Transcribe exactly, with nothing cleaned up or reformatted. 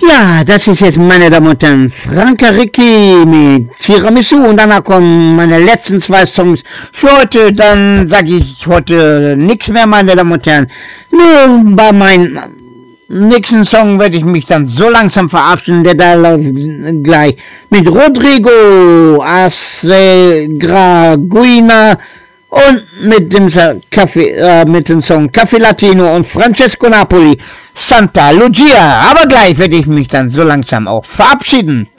Ja, das ist jetzt, meine Damen und Herren, Franka Ricci mit Tiramisu und danach kommen meine letzten zwei Songs für heute. Dann sage ich heute nichts mehr, meine Damen und Herren. Nur bei meinem nächsten Song werde ich mich dann so langsam verabschieden, der da läuft gleich mit Rodrigo Asregraguina und mit dem Kaffee, äh, mit dem Song Café Latino und Francesco Napoli, Santa Lucia. Aber gleich werde ich mich dann so langsam auch verabschieden.